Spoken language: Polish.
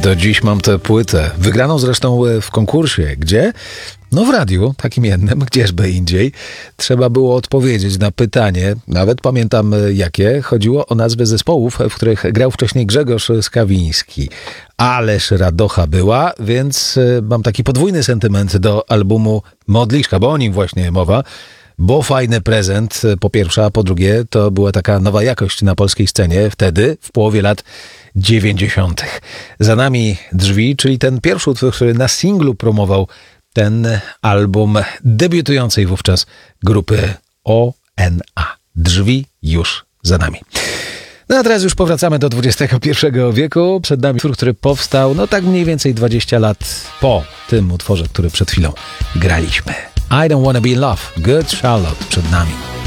Do dziś mam tę płytę, wygraną zresztą w konkursie. Gdzie? No w radiu, takim jednym, gdzieżby indziej. Trzeba było odpowiedzieć na pytanie, nawet pamiętam jakie. Chodziło o nazwy zespołów, w których grał wcześniej Grzegorz Skawiński. Ależ radocha była, więc mam taki podwójny sentyment do albumu Modliszka, bo o nim właśnie mowa. Bo fajny prezent, po pierwsze, a po drugie to była taka nowa jakość na polskiej scenie wtedy, w połowie lat 90. Za nami Drzwi, czyli ten pierwszy utwór, który na singlu promował ten album debiutującej wówczas grupy ONA. Drzwi już za nami. No a teraz już powracamy do XXI wieku. Przed nami utwór, który powstał no tak mniej więcej 20 lat po tym utworze, który przed chwilą graliśmy. I Don't Wanna Be in Love, Good Charlotte przed nami.